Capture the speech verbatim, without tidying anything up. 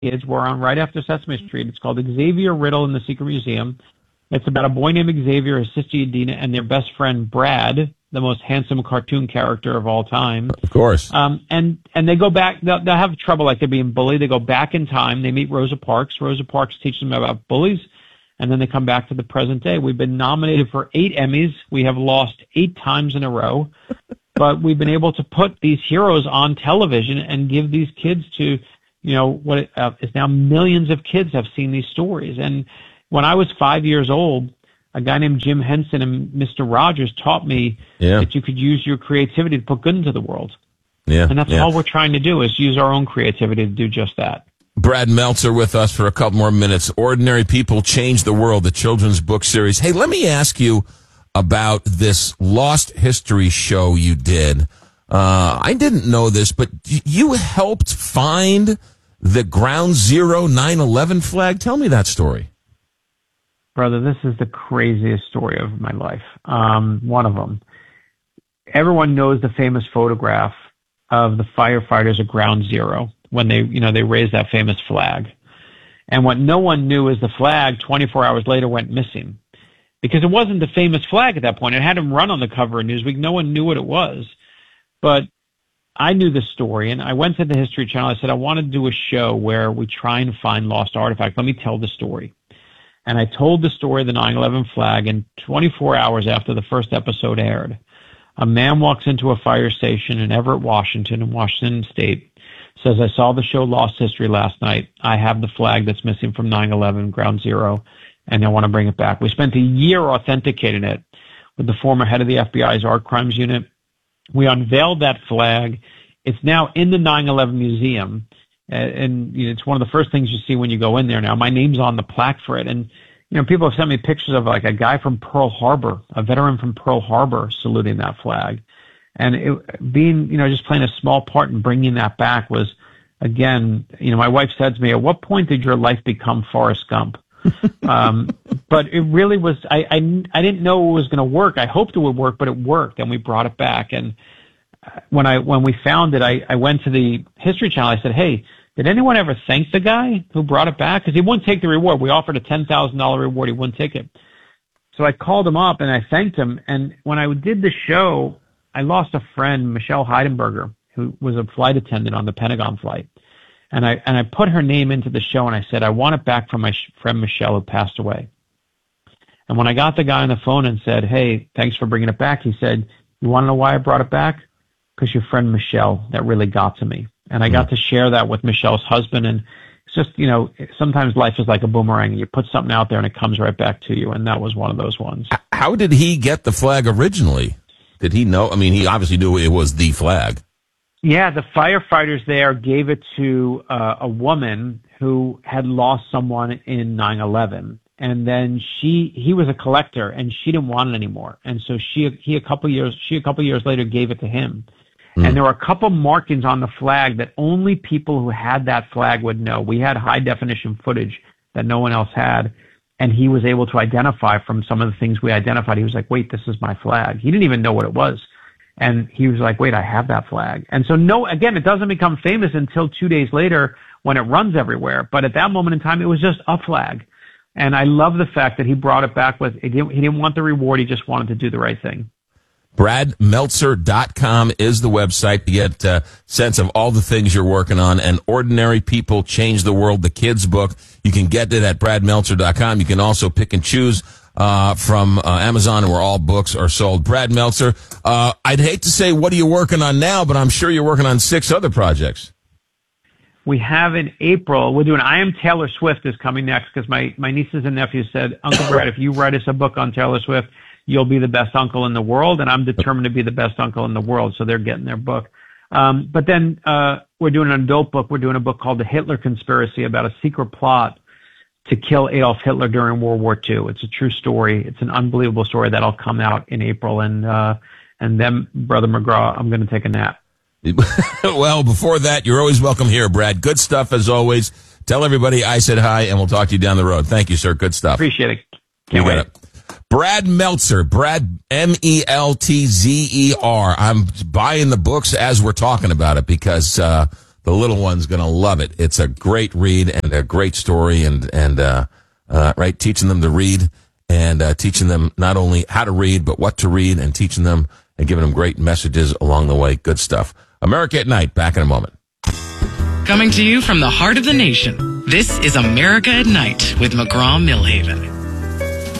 kids. We're on right after Sesame Street. It's called Xavier Riddle in the Secret Museum. It's about a boy named Xavier, his sister Udina, and their best friend Brad, the most handsome cartoon character of all time. Of course. Um, and, and they go back, they'll, they'll have trouble like they're being bullied. They go back in time. They meet Rosa Parks. Rosa Parks teaches them about bullies. And then they come back to the present day. We've been nominated for eight Emmys. We have lost eight times in a row. But we've been able to put these heroes on television and give these kids to, you know, what uh, is now millions of kids have seen these stories. And when I was five years old, a guy named Jim Henson and Mister Rogers taught me yeah. that you could use your creativity to put good into the world. Yeah, and that's yeah. all we're trying to do is use our own creativity to do just that. Brad Meltzer with us for a couple more minutes. Ordinary People Change the World, the children's book series. Hey, let me ask you about this Lost History show you did. Uh, I didn't know this, but you helped find the Ground Zero nine eleven flag. Tell me that story. Brother, this is the craziest story of my life. Um, one of them. Everyone knows the famous photograph of the firefighters at Ground Zero when they, you know, they raised that famous flag. And what no one knew is the flag twenty-four hours later went missing because it wasn't the famous flag at that point. It hadn't run on the cover of Newsweek. No one knew what it was. But I knew the story, and I went to the History Channel. I said, I want to do a show where we try and find lost artifacts. Let me tell the story. And I told the story of the nine eleven flag, and twenty-four hours after the first episode aired, a man walks into a fire station in Everett, Washington, in Washington State, says, I saw the show Lost History last night. I have the flag that's missing from nine eleven, Ground Zero, and I want to bring it back. We spent a year authenticating it with the former head of the F B I's Art Crimes Unit. We unveiled that flag. It's now in the nine eleven Museum. And you know, it's one of the first things you see when you go in there now. My name's on the plaque for it. And, you know, people have sent me pictures of like a guy from Pearl Harbor, a veteran from Pearl Harbor saluting that flag. And it, being, you know, just playing a small part in bringing that back was, again, you know, my wife said to me, at what point did your life become Forrest Gump? um, but it really was, I, I, I didn't know it was going to work. I hoped it would work, but it worked. And we brought it back. And when I, when we found it, I, I went to the History Channel. I said, hey, did anyone ever thank the guy who brought it back? Because he wouldn't take the reward. We offered a ten thousand dollars reward. He wouldn't take it. So I called him up and I thanked him. And when I did the show, I lost a friend, Michelle Heidenberger, who was a flight attendant on the Pentagon flight. And I, and I put her name into the show and I said, I want it back from my friend Michelle who passed away. And when I got the guy on the phone and said, hey, thanks for bringing it back, he said, you want to know why I brought it back? Because your friend Michelle, that really got to me. And I got to share that with Michelle's husband. And it's just, you know, sometimes life is like a boomerang. You put something out there and it comes right back to you. And that was one of those ones. How did he get the flag originally? Did he know? I mean, he obviously knew it was the flag. Yeah, the firefighters there gave it to uh, a woman who had lost someone in nine eleven. And then she, he was a collector and she didn't want it anymore. And so she, he a couple years, she a couple years later gave it to him. Mm. And there were a couple markings on the flag that only people who had that flag would know. We had high definition footage that no one else had. And he was able to identify from some of the things we identified. He was like, wait, this is my flag. He didn't even know what it was. And he was like, wait, I have that flag. And so no, again, it doesn't become famous until two days later when it runs everywhere. But at that moment in time, it was just a flag. And I love the fact that he brought it back with, he didn't, he didn't want the reward. He just wanted to do the right thing. Brad Meltzer dot com is the website to get a sense of all the things you're working on. And Ordinary People Change the World, the kids book. You can get it at Brad Meltzer dot com. You can also pick and choose uh from uh, Amazon, where all books are sold. Brad Meltzer, uh I'd hate to say what are you working on now, but I'm sure you're working on six other projects. We have in April, we're doing I Am Taylor Swift is coming next because my, my nieces and nephews said, Uncle Brad, if you write us a book on Taylor Swift, you'll be the best uncle in the world. And I'm determined to be the best uncle in the world. So they're getting their book. Um, but then uh we're doing an adult book. We're doing a book called The Hitler Conspiracy about a secret plot to kill Adolf Hitler during World War Two. It's a true story. It's an unbelievable story that'll come out in April. And uh and then, Brother McGraw, I'm going to take a nap. Well, before that, you're always welcome here, Brad. Good stuff as always. Tell everybody I said hi, and we'll talk to you down the road. Thank you, sir. Good stuff. Appreciate it. Can't you wait. Got it. Brad Meltzer, Brad, M E L T Z E R. I'm buying the books as we're talking about it because, uh, the little one's going to love it. It's a great read and a great story, and and uh, uh, right, teaching them to read and uh, teaching them not only how to read but what to read, and teaching them and giving them great messages along the way. Good stuff. America at Night. Back in a moment. Coming to you from the heart of the nation, this is America at Night with McGraw-Milhaven.